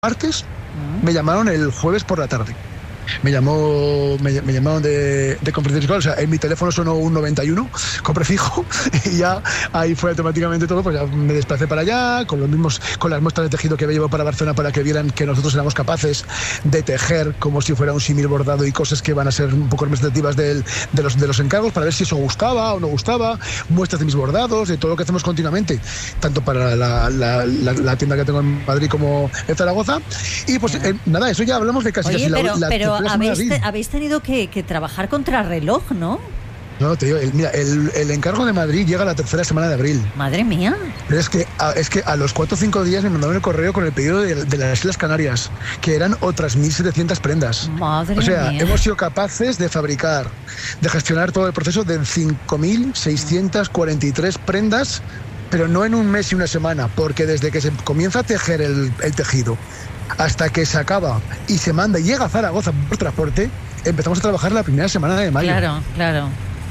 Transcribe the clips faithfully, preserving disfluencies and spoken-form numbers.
martes, me llamaron el jueves por la tarde. Me llamó, me, me llamaron de, de conferencia fiscal, o sea, en mi teléfono sonó un noventa y uno con prefijo y ya ahí fue automáticamente todo, pues ya me desplacé para allá, con los mismos, con las muestras de tejido que había llevado para Barcelona para que vieran que nosotros éramos capaces de tejer como si fuera un símil bordado y cosas que van a ser un poco representativas del, de, los, de los encargos, para ver si eso gustaba o no gustaba, muestras de mis bordados, de todo lo que hacemos continuamente, tanto para la, la, la, la tienda que tengo en Madrid como en Zaragoza. Y pues eh, nada, eso ya hablamos de casi, Oye, casi pero, la, la pero habéis, te, habéis tenido que, que trabajar contra reloj, ¿no? No, te digo, el, mira, el, el encargo de Madrid llega la tercera semana de abril. Madre mía. Pero es que a, es que a los cuatro o cinco días me mandaron el correo con el pedido de, de las Islas Canarias, que eran otras mil setecientas prendas. Madre o sea, mía. hemos sido capaces de fabricar, de gestionar todo el proceso de cinco mil seiscientas cuarenta y tres prendas, pero no en un mes y una semana, porque desde que se comienza a tejer el, el tejido hasta que se acaba y se manda y llega a Zaragoza por transporte, empezamos a trabajar la primera semana de mayo. Claro, claro.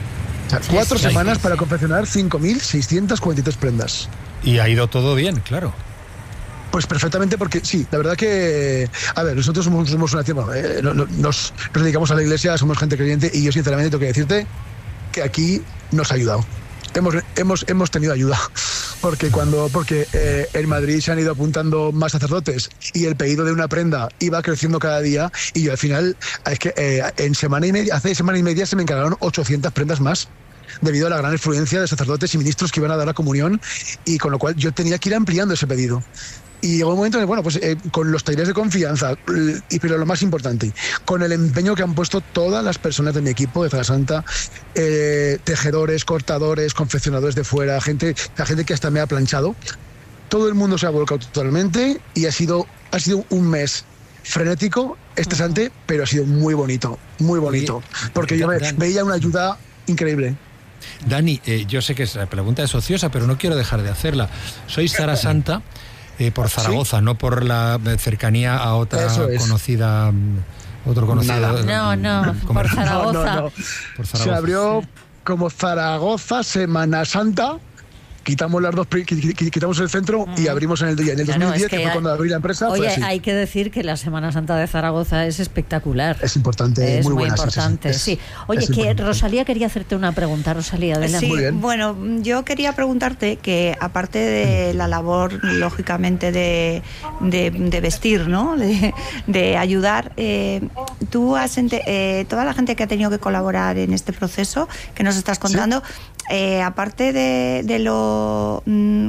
O sea, Sí, cuatro sí, semanas sí, para sí. confeccionar cinco mil seiscientas cuarenta y tres prendas. Y ha ido todo bien, claro. Pues perfectamente, porque sí, la verdad que, a ver, nosotros somos, somos una tienda, eh, no, no, nos, nos dedicamos a la iglesia, somos gente creyente y yo sinceramente tengo que decirte que aquí nos ha ayudado. Hemos, hemos, hemos tenido ayuda, porque cuando porque eh, en Madrid se han ido apuntando más sacerdotes y el pedido de una prenda iba creciendo cada día y yo al final, es que eh, en semana y media, hace semana y media se me encargaron ochocientas prendas más, debido a la gran influencia de sacerdotes y ministros que iban a dar la comunión, y con lo cual yo tenía que ir ampliando ese pedido. Y llegó un momento en el, bueno, pues eh, con los talleres de confianza, y pero lo más importante, con el empeño que han puesto todas las personas de mi equipo de Zara Santa, eh, tejedores, cortadores, confeccionadores de fuera, gente, la gente que hasta me ha planchado, todo el mundo se ha volcado totalmente y ha sido, ha sido un mes frenético, estresante, pero ha sido muy bonito, muy bonito, porque yo ve, veía una ayuda increíble. Dani, eh, yo sé que la pregunta es ociosa, pero no quiero dejar de hacerla. Sois Zara Santa eh, por Zaragoza, ¿sí? No por la cercanía a otra es. conocida, otro conocido. No, no, por Zaragoza. No, no, no. Por Zaragoza. Se abrió como Zaragoza Semana Santa. Quitamos las dos, quitamos el centro mm. y abrimos en el día. En el claro, dos mil diez, es que, que fue cuando abrí la empresa. Oye, fue así. Hay que decir que la Semana Santa de Zaragoza es espectacular. Es importante, es muy, muy buena, importante. Sí, sí, sí. Oye, que importante. Rosalía quería hacerte una pregunta. Rosalía, adelante. Sí, muy bien. Bueno, yo quería preguntarte que aparte de la labor, lógicamente, de, de, de vestir, ¿no? De, de ayudar, eh, tú has ente- eh, toda la gente que ha tenido que colaborar en este proceso que nos estás contando. ¿Sí? Eh, aparte de, de lo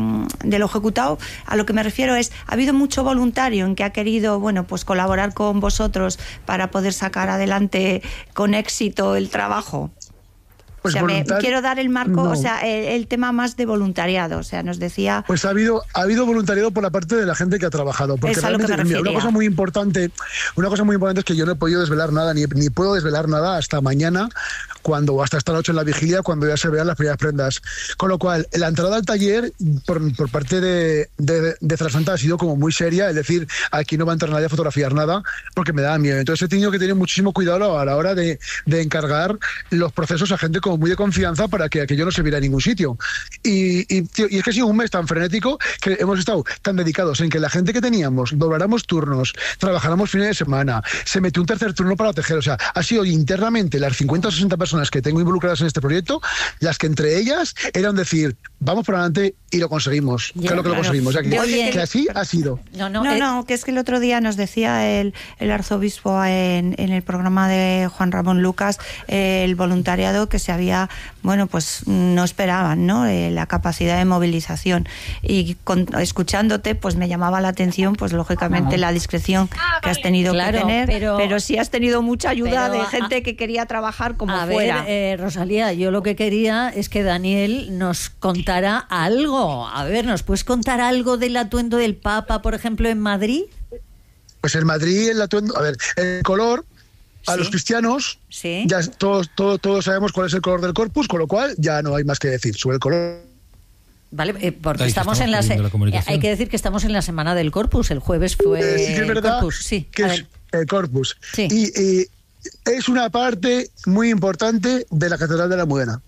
de lo ejecutado, a lo que me refiero es, ha habido mucho voluntario en que ha querido, bueno, pues colaborar con vosotros para poder sacar adelante con éxito el trabajo. Pues o sea, me, quiero dar el marco, no. o sea, el, el tema más de voluntariado, o sea, nos decía... Pues ha habido ha habido voluntariado por la parte de la gente que ha trabajado, porque es a lo que me realmente, refería. una cosa muy importante, una cosa muy importante es que yo no he podido desvelar nada, ni, ni puedo desvelar nada hasta mañana, cuando hasta esta noche en la vigilia, cuando ya se vean las primeras prendas. Con lo cual, la entrada al taller por, por parte de, de, de Zara Santa ha sido como muy seria, es decir, aquí no va a entrar nadie a fotografiar nada, porque me da miedo. Entonces he tenido que tener muchísimo cuidado a la hora de, de encargar los procesos a gente como muy de confianza para que aquello no se viera en ningún sitio. Y, y, tío, y es que ha sido un mes tan frenético que hemos estado tan dedicados en que la gente que teníamos, dobláramos turnos, trabajáramos fines de semana, se metió un tercer turno para tejer, o sea, ha sido internamente las cincuenta o sesenta personas que tengo involucradas en este proyecto, las que entre ellas eran decir, vamos por adelante y lo conseguimos, ya, claro que claro. lo conseguimos, o sea, que, Oye, que así ha sido. No, no, no, eh, no, que es que el otro día nos decía el, el arzobispo en, en el programa de Juan Ramón Lucas, eh, el voluntariado que se había, bueno, pues no esperaban, ¿no? Eh, la capacidad de movilización. Y con, escuchándote, pues me llamaba la atención, pues lógicamente la discreción que has tenido claro, que tener, pero, pero sí has tenido mucha ayuda pero, de gente a, que quería trabajar como a fuera. Ver, eh, Rosalía, yo lo que quería es que Daniel nos contara algo. A ver, ¿nos puedes contar algo del atuendo del Papa, por ejemplo, en Madrid? Pues en Madrid el atuendo, a ver, el color... A ¿sí? los cristianos, ¿sí? ya todos, todos, todos sabemos cuál es el color del corpus, con lo cual ya no hay más que decir sobre el color. Vale, eh, porque estamos, estamos en la, se- la hay que decir que estamos en la semana del Corpus. El jueves fue eh, sí que es verdad Corpus, sí. Que es el Corpus. Sí. Y, y es una parte muy importante de la Catedral de la Almudena.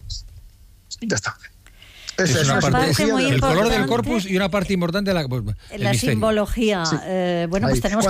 Ya está. Es, es una parte, parte muy el importante. color del corpus y una parte importante de la, pues, la simbología. Sí. Eh, bueno, pues Ahí. tenemos